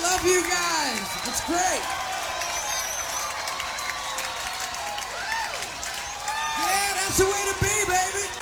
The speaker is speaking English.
love you guys. It's great. Yeah, that's the way to be, baby.